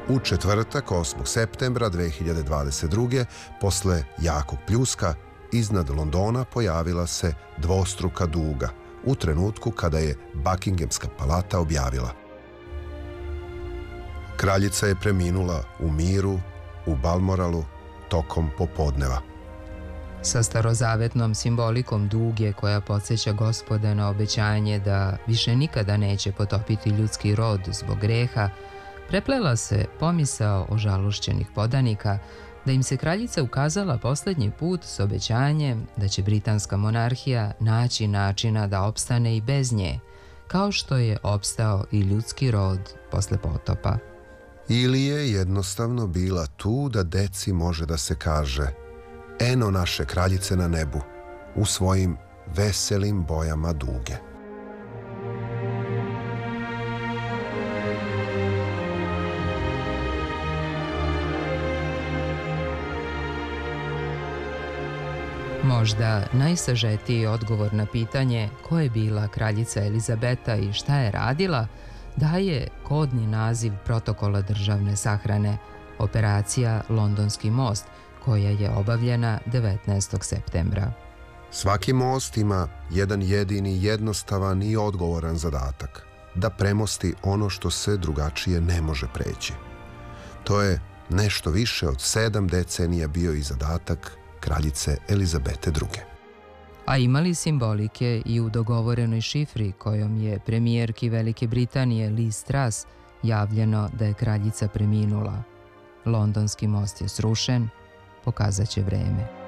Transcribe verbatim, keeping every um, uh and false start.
U četvrtak, osmog septembra dve hiljade dvadeset druge. posle jakog pljuska, iznad Londona pojavila se dvostruka duga u trenutku kada je Buckinghamska palata objavila: kraljica je preminula u miru u Balmoralu tokom popodneva. Sa starozavetnom simbolikom duge koja podsjeća Gospoda na obećanje da više nikada neće potopiti ljudski rod zbog greha, preplela se pomisao ožalošćenih podanika da im se kraljica ukazala posljednji put s obećanjem da će britanska monarhija naći načina da opstane i bez nje, kao što je opstao i ljudski rod posle potopa. Ili je jednostavno bila tu da deci može da se kaže: eno naše kraljice na nebu, u svojim veselim bojama duge. Možda najsažetiji odgovor na pitanje ko je bila kraljica Elizabeta i šta je radila daje kodni naziv protokola državne sahrane, operacija Londonski most, koja je obavljena devetnaestog septembra. Svaki most ima jedan jedini, jednostavan i odgovoran zadatak: da premosti ono što se drugačije ne može preći. To je nešto više od sedam decenija bio i zadatak kraljice Elizabete druge. A imali simbolike i u dogovorenoj šifri kojom je premijerki Velike Britanije Liz Truss javljeno da je kraljica preminula. Londonski most je srušen, pokazat će vreme.